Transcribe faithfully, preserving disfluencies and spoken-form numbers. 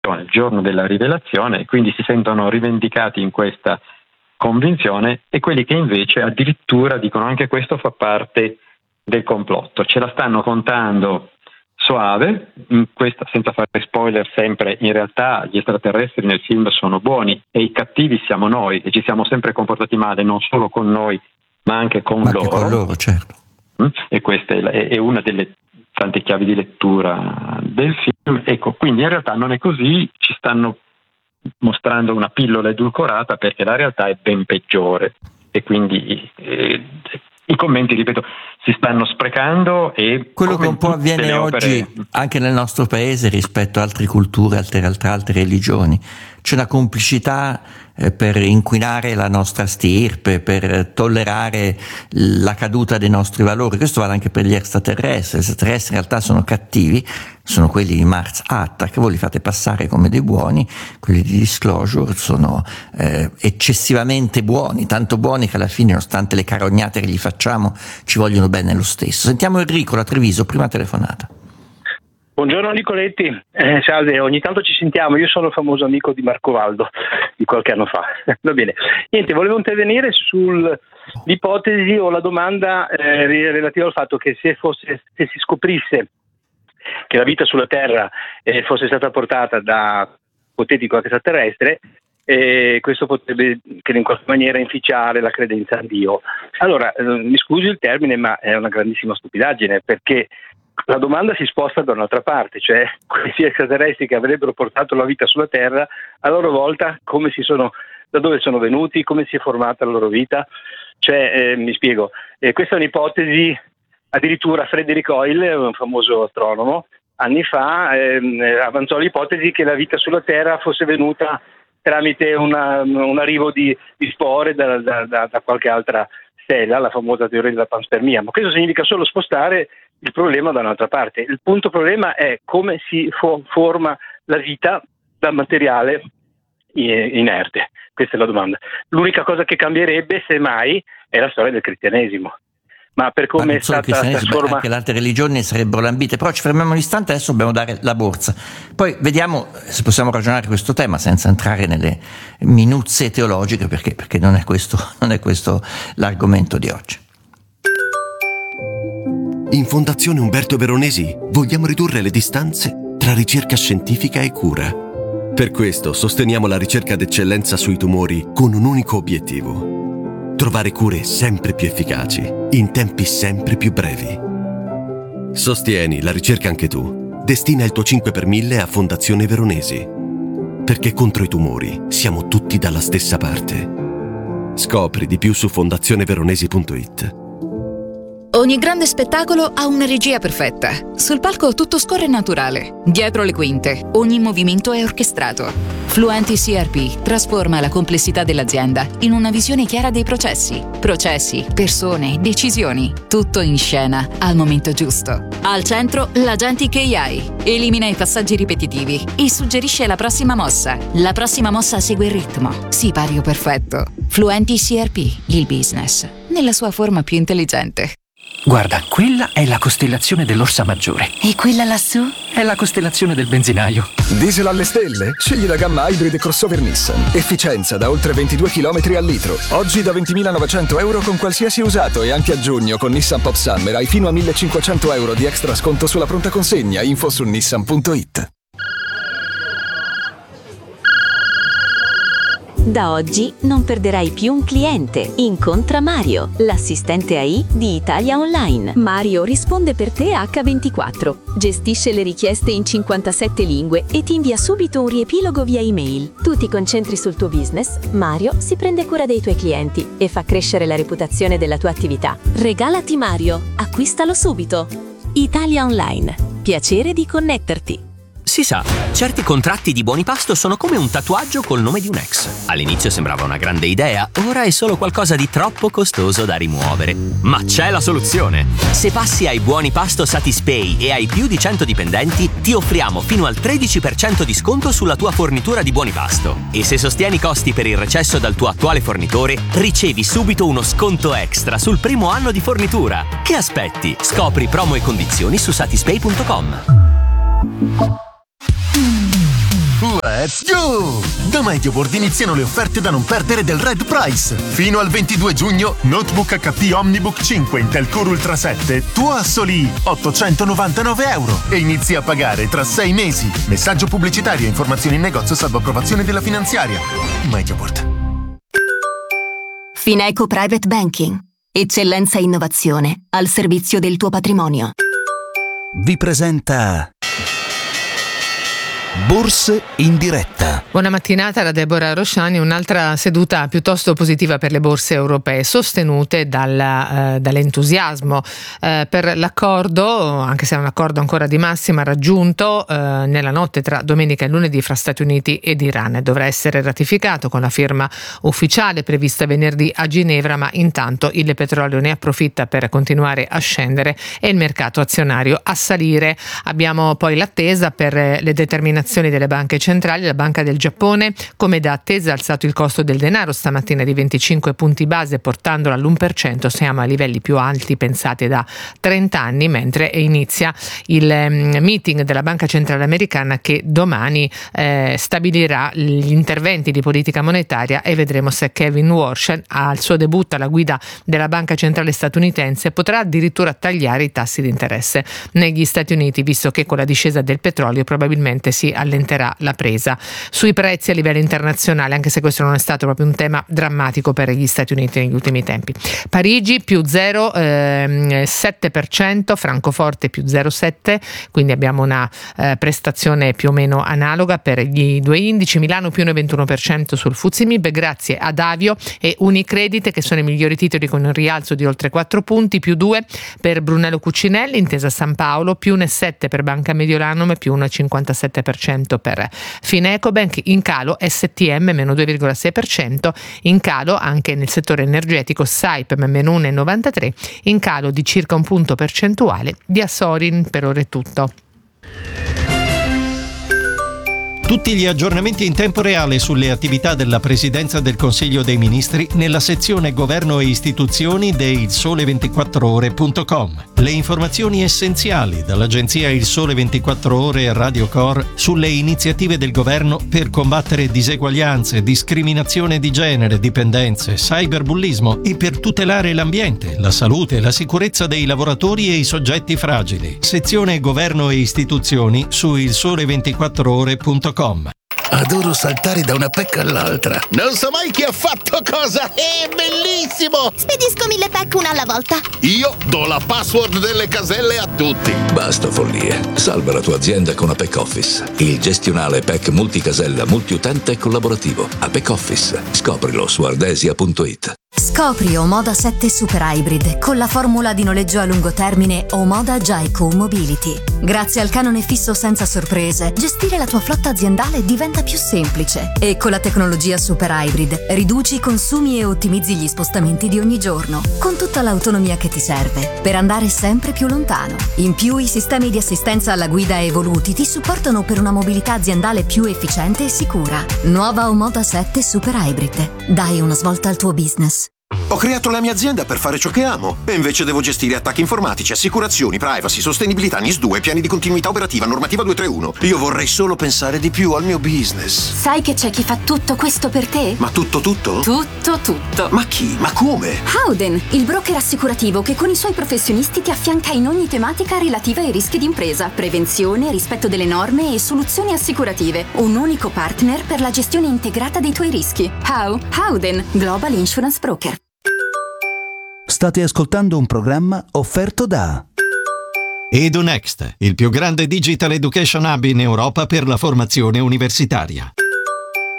il giorno della rivelazione, e quindi si sentono rivendicati in questa convinzione, e quelli che invece addirittura dicono anche questo fa parte del complotto. Ce la stanno contando soave, in questa, senza fare spoiler sempre, in realtà gli extraterrestri nel film sono buoni e i cattivi siamo noi, e ci siamo sempre comportati male non solo con noi ma anche con ma loro. Anche con loro, certo. E questa è, è una delle tante chiavi di lettura del film. Ecco, quindi in realtà non è così, ci stanno mostrando una pillola edulcorata, perché la realtà è ben peggiore, e quindi eh, i commenti, ripeto, si stanno sprecando. E quello che un po' avviene oggi opere... anche nel nostro paese rispetto a altre culture, altre, altre, altre religioni, c'è una complicità eh, per inquinare la nostra stirpe, per tollerare la caduta dei nostri valori. Questo vale anche per gli extraterrestri. Gli extraterrestri in realtà sono cattivi, sono quelli di Mars Attack, voi li fate passare come dei buoni, quelli di Disclosure sono eh, eccessivamente buoni, tanto buoni che alla fine, nonostante le carognate che gli facciamo, ci vogliono bene lo stesso. Sentiamo Enrico da Treviso, prima telefonata. Buongiorno Nicoletti, eh, salve, ogni tanto ci sentiamo, io sono il famoso amico di Marco Valdo di qualche anno fa. Va bene, niente, volevo intervenire sull'ipotesi o la domanda eh, relativa al fatto che se, fosse, se si scoprisse che la vita sulla Terra eh, fosse stata portata da ipotetico extraterrestre, e questo potrebbe che in qualche maniera inficiare la credenza a Dio. Allora, eh, mi scusi il termine, ma è una grandissima stupidaggine, perché la domanda si sposta da un'altra parte, cioè questi extraterrestri che avrebbero portato la vita sulla Terra, a loro volta come si sono, da dove sono venuti, come si è formata la loro vita. Cioè, eh, mi spiego, eh, questa è un'ipotesi, addirittura Frederick Hoyle, un famoso astronomo, anni fa ehm, avanzò l'ipotesi che la vita sulla Terra fosse venuta tramite una, un arrivo di, di spore da, da, da, da qualche altra stella, la famosa teoria della panspermia. Ma questo significa solo spostare il problema da un'altra parte. Il punto problema è come si fo- forma la vita da materiale inerte. Questa è la domanda. L'unica cosa che cambierebbe, semmai, è la storia del cristianesimo. Ma per come è stata trasformata, anche le altre religioni sarebbero lambite. Però ci fermiamo un istante, adesso dobbiamo dare la borsa, poi vediamo se possiamo ragionare questo tema senza entrare nelle minuzie teologiche, perché, perché non è questo, non è questo l'argomento di oggi. In Fondazione Umberto Veronesi vogliamo ridurre le distanze tra ricerca scientifica e cura. Per questo sosteniamo la ricerca d'eccellenza sui tumori con un unico obiettivo: trovare cure sempre più efficaci, in tempi sempre più brevi. Sostieni la ricerca anche tu. Destina il tuo cinque per mille a Fondazione Veronesi. Perché contro i tumori siamo tutti dalla stessa parte. Scopri di più su fondazione veronesi punto it. Ogni grande spettacolo ha una regia perfetta. Sul palco tutto scorre naturale. Dietro le quinte, ogni movimento è orchestrato. Fluenti C R P trasforma la complessità dell'azienda in una visione chiara dei processi. Processi, persone, decisioni. Tutto in scena, al momento giusto. Al centro, l'Agentic A I. Elimina i passaggi ripetitivi e suggerisce la prossima mossa. La prossima mossa segue il ritmo. Sipario perfetto. Fluenti C R P, il business, nella sua forma più intelligente. Guarda, quella è la costellazione dell'Orsa Maggiore. E quella lassù? È la costellazione del benzinaio. Diesel alle stelle? Scegli la gamma Hybrid Crossover Nissan. Efficienza da oltre ventidue chilometri al litro. Oggi da ventimilanovecento euro con qualsiasi usato, e anche a giugno con Nissan Pop Summer hai fino a millecinquecento euro di extra sconto sulla pronta consegna. Info su nissan punto it. Da oggi non perderai più un cliente. Incontra Mario, l'assistente A I di Italia Online. Mario risponde per te acca ventiquattro, gestisce le richieste in cinquantasette lingue e ti invia subito un riepilogo via email. Tu ti concentri sul tuo business, Mario si prende cura dei tuoi clienti e fa crescere la reputazione della tua attività. Regalati Mario, acquistalo subito. Italia Online, piacere di connetterti. Si sa, certi contratti di buoni pasto sono come un tatuaggio col nome di un ex. All'inizio sembrava una grande idea, ora è solo qualcosa di troppo costoso da rimuovere. Ma c'è la soluzione! Se passi ai buoni pasto Satispay e hai più di cento dipendenti, ti offriamo fino al tredici per cento di sconto sulla tua fornitura di buoni pasto. E se sostieni i costi per il recesso dal tuo attuale fornitore, ricevi subito uno sconto extra sul primo anno di fornitura. Che aspetti? Scopri promo e condizioni su satispay punto com. Let's go! Da Medioboard iniziano le offerte da non perdere del Red Price. Fino al ventidue giugno, Notebook acca pi Omnibook cinque Intel Core Ultra sette, tuo a soli ottocentonovantanove euro e inizi a pagare tra sei mesi. Messaggio pubblicitario e informazioni in negozio salvo approvazione della finanziaria. Medioboard. Fineco Private Banking. Eccellenza e innovazione al servizio del tuo patrimonio. Vi presenta Borse in diretta. Buona mattinata da Deborah Rosciani. Un'altra seduta piuttosto positiva per le borse europee, sostenute dalla, eh, dall'entusiasmo eh, per l'accordo, anche se è un accordo ancora di massima, raggiunto eh, nella notte tra domenica e lunedì fra Stati Uniti ed Iran. Dovrà essere ratificato con la firma ufficiale prevista venerdì a Ginevra, ma intanto il petrolio ne approfitta per continuare a scendere e il mercato azionario a salire. Abbiamo poi l'attesa per le determinazioni delle banche centrali. La Banca del Giappone, come da attesa, ha alzato il costo del denaro stamattina di venticinque punti base, portandolo all'uno per cento. Siamo ai livelli più alti pensati da trenta anni, mentre inizia il meeting della Banca Centrale Americana che domani eh, stabilirà gli interventi di politica monetaria, e vedremo se Kevin Warsh, al suo debutto alla guida della Banca Centrale statunitense, potrà addirittura tagliare i tassi di interesse negli Stati Uniti, visto che con la discesa del petrolio probabilmente si allenterà la presa sui prezzi a livello internazionale, anche se questo non è stato proprio un tema drammatico per gli Stati Uniti negli ultimi tempi. Parigi più zero virgola sette per cento, Francoforte più zero virgola sette per cento, quindi abbiamo una eh, prestazione più o meno analoga per gli due indici. Milano più uno virgola ventuno per cento sul F T S E M I B, grazie ad Avio e Unicredit, che sono i migliori titoli con un rialzo di oltre quattro punti, più due per Brunello Cucinelli, Intesa San Paolo, più uno virgola sette per per Banca Mediolanum e più uno virgola cinquantasette per cento per Finecobank. In calo S T M meno due virgola sei per cento, in calo anche nel settore energetico Saipem meno uno virgola novantatré, in calo di circa un punto percentuale di Asorin. Per ora è tutto. Tutti gli aggiornamenti in tempo reale sulle attività della Presidenza del Consiglio dei Ministri nella sezione Governo e Istituzioni di il sole ventiquattro ore punto com. Le informazioni essenziali dall'agenzia Il Sole ventiquattro Ore e Radio Core sulle iniziative del governo per combattere diseguaglianze, discriminazione di genere, dipendenze, cyberbullismo e per tutelare l'ambiente, la salute e la sicurezza dei lavoratori e i soggetti fragili. Sezione Governo e Istituzioni su il sole ventiquattro ore punto com. Adoro saltare da una pecca all'altra. Non so mai chi ha fatto cosa. È bellissimo! Spedisco mille pack una alla volta. Io do la password delle caselle a tutti. Basta follie. Salva la tua azienda con Apex Office. Il gestionale P E C multicasella, multiutente e collaborativo. Apex Office. Scoprilo su ardesia punto it. Scopri Omoda sette Super Hybrid con la formula di noleggio a lungo termine Omoda Jaico Mobility. Grazie al canone fisso senza sorprese, gestire la tua flotta aziendale diventa più semplice. E con la tecnologia Super Hybrid riduci i consumi e ottimizzi gli spostamenti di ogni giorno, con tutta l'autonomia che ti serve per andare sempre più lontano. In più, i sistemi di assistenza alla guida evoluti ti supportano per una mobilità aziendale più efficiente e sicura. Nuova Omoda sette Super Hybrid. Dai una svolta al tuo business. Ho creato la mia azienda per fare ciò che amo e invece devo gestire attacchi informatici, assicurazioni, privacy, sostenibilità, N I S due, piani di continuità operativa, normativa duecentotrentuno. Io vorrei solo pensare di più al mio business. Sai che c'è chi fa tutto questo per te? Ma tutto tutto? Tutto tutto. Ma chi? Ma come? Howden, il broker assicurativo che con i suoi professionisti ti affianca in ogni tematica relativa ai rischi d'impresa, prevenzione, rispetto delle norme e soluzioni assicurative. Un unico partner per la gestione integrata dei tuoi rischi. How? Howden, Global Insurance Broker. State ascoltando un programma offerto da EduNext, il più grande digital education hub in Europa per la formazione universitaria.